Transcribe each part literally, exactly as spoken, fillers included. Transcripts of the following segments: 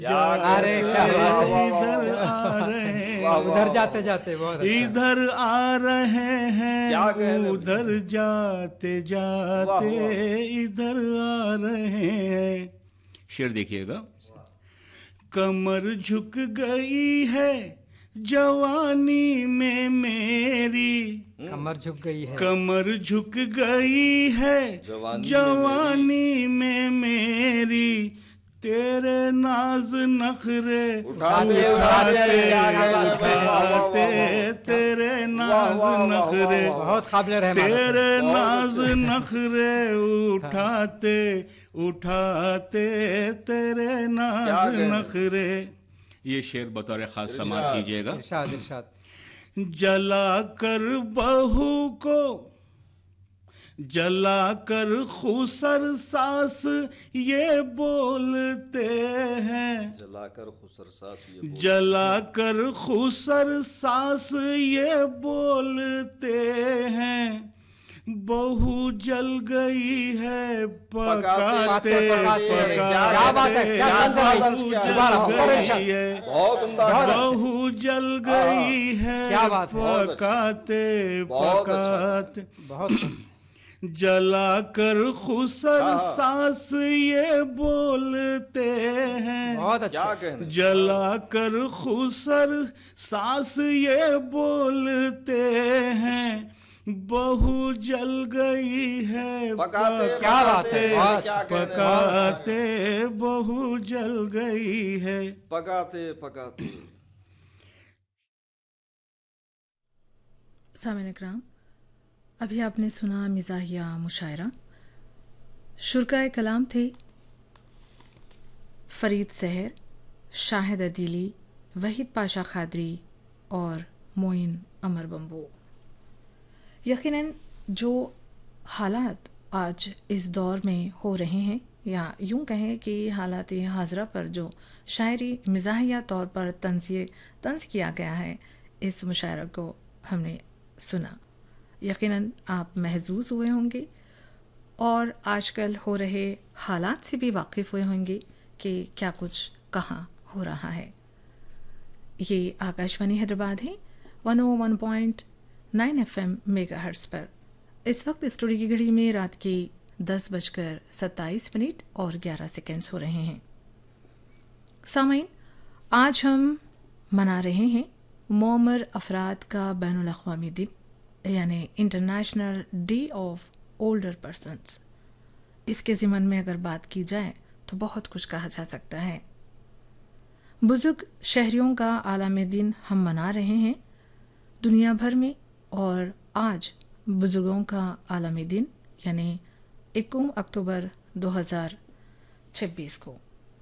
अरे क्या बात है। इधर आ रहे हैं, उधर जाते जाते बहुत अच्छा। इधर आ रहे क्या कहने हैं, लगे? उधर जाते वाह, जाते वाह। इधर आ रहे हैं। शेर देखिएगा। कमर झुक गई है जवानी में मेरी, कमर झुक गई है, कमर झुक गई है जवानी में जवानी में मेरी, तेरे नाज नखरे उठाते, उठाते उठाते, उठाते, तेरे नाज वाह, वाह, नखरे, वाह, वाह। बहुत काबिल रहमान है। तेरे बहुत नाज अच्छे। नखरे उठाते उठाते, तेरे नाज क्या कहने? नखरे। ये शेर बतौर खास समाप्त इरशाद। कीजिएगा। इरशाद इरशाद। जला कर बहू को, जला कर खुसर सास ये बोलते हैं, जलाकर खुसर सास ये बोल- जला कर खुसर सास ये बोलते हैं, बहू जल गई है पकाते पकाते, क्या बात है, क्या पकाते, बात है, बहू क्या जल बात है, गई इरशाद। है, बहुत उम्दा बहुत है। अच्छा। बहू जल गई है क्या बात है। बहुत अच्छा। पकाते बहुत अच्छा। पकाते, बहुत खूब। जला कर खुसर हाँ। सास ये बोलते हैं, बहुत क्या अच्छा। कहने? जला कर खुसर सास ये बोलते हैं, बहू जल गई है पकाते, क्या बात है, पकाते, बहुत क्या कहने? पकाते, बहू जल गई है। पकाते पकाते। सामीन इकराम, अभी आपने सुना मिजाहिया मुशायरा। शुरकाए कलाम थे फरीद सहर, शाहिद अदीली, वहीद पाशा खादरी और मोइन अमर बम्बू। यकीनन जो हालात आज इस दौर में हो रहे हैं, या यूं कहें कि हालात हाजरा पर जो शायरी मिजाहिया तौर पर तंज़िए तंज़ किया गया है, इस मुशायरा को हमने सुना। यकीनन आप महजूज हुए होंगे और आजकल हो रहे हालात से भी वाकिफ़ हुए होंगे कि क्या कुछ कहाँ हो रहा है। ये आकाशवाणी हैदराबाद है वन ओ one point nine F M mega hertz पर। इस वक्त स्टूडियो की घड़ी में रात की दस बजकर सत्ताईस मिनट और ग्यारह सेकेंड्स हो रहे हैं। सामीन, आज हम मना रहे हैं मोमर अफराद का बैनुल अक़वामी दिन, यानी international day of older persons. इसके ज़िमन में अगर बात की जाए तो बहुत कुछ कहा जा सकता है। बुजुर्ग शहरियों का आलमी दिन हम मना रहे हैं दुनिया भर में, और आज बुजुर्गों का आलमी दिन यानी इक्कीस अक्टूबर दो हज़ार छब्बीस को।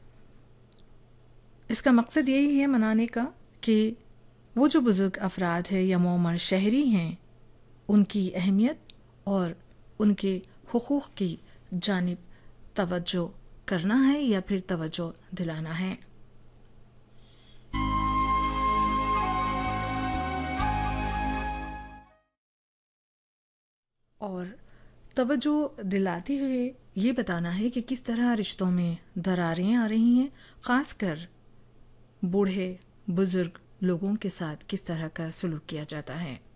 इसका मकसद यही है मनाने का कि वो जो बुजुर्ग अफराद है या मोमर शहरी हैं, उनकी अहमियत और उनके हुकूक की जानिब तवज्जो करना है या फिर तवज्जो दिलाना है। और तवज्जो दिलाते हुए ये बताना है कि किस तरह रिश्तों में दरारें आ रही हैं, ख़ासकर बूढ़े बुजुर्ग लोगों के साथ किस तरह का सलूक किया जाता है।